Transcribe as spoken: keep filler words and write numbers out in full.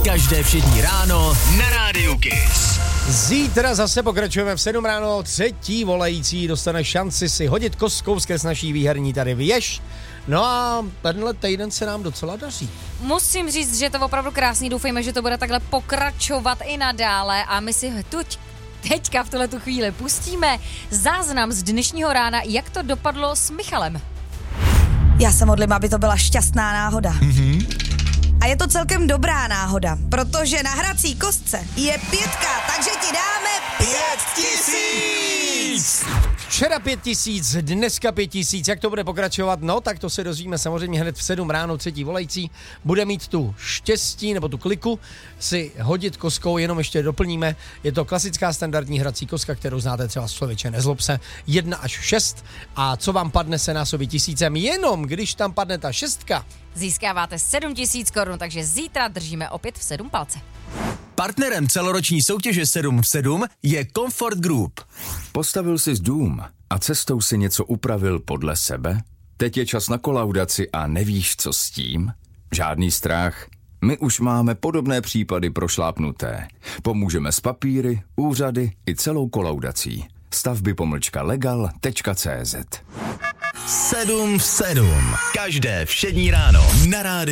Každé všední ráno na Rádiu Kiss. Zítra zase pokračujeme v sedm ráno. Třetí volající dostane šanci si hodit kostkou skrz naší výherní tady věž. No a tenhle týden se nám docela daří. Musím říct, že je to opravdu krásný. Doufejme, že to bude takhle pokračovat i nadále a my si tuď teďka v tuhletu chvíli pustíme záznam z dnešního rána, jak to dopadlo s Michalem. Já se modlím, aby to byla šťastná náhoda. Mm-hmm. A je to celkem dobrá náhoda, protože na hrací kostce je pětka, takže ti dáme pět tisíc! Včera pět tisíc, dneska pět tisíc, jak to bude pokračovat? No, tak to se dozvíme samozřejmě hned v sedm ráno. Třetí volající bude mít tu štěstí nebo tu kliku si hodit kostkou, jenom ještě doplníme. Je to klasická standardní hrací kostka, kterou znáte třeba z člověče, nezlob se, jedna až šest. A co vám padne, se násobí tisícem, jenom když tam padne ta šestka. Získáváte sedm tisíc korun, takže zítra držíme opět v sedm palce. Partnerem celoroční soutěže sedm v sedm je Comfort Group. Postavil jsi dům a cestou si něco upravil podle sebe? Teď je čas na kolaudaci a nevíš, co s tím? Žádný strach. My už máme podobné případy prošlápnuté. Pomůžeme s papíry, úřady i celou kolaudací. Stavby pomlčka legal tečka cé zet. sedm v sedm. Každé všední ráno na Rádiu